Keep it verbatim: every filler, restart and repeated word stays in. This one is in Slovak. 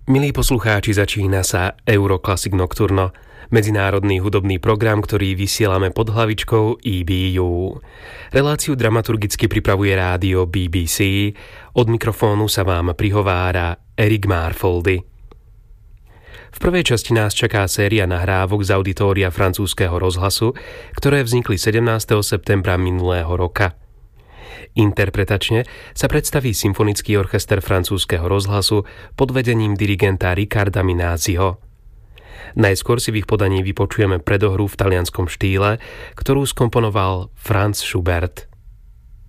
Milí poslucháči, začína sa Euroclassic Nocturno, medzinárodný hudobný program, ktorý vysielame pod hlavičkou E B U. Reláciu dramaturgicky pripravuje rádio B B C, od mikrofónu sa vám prihovára Erik Marfoldy. V prvej časti nás čaká séria nahrávok z auditória francúzskeho rozhlasu, ktoré vznikli sedemnásteho septembra minulého roka. Interpretačne sa predstaví symfonický orchester francúzskeho rozhlasu pod vedením dirigenta Riccarda Minasiho. Najskôr si v ich podaní vypočujeme predohru v talianskom štýle, ktorú skomponoval Franz Schubert.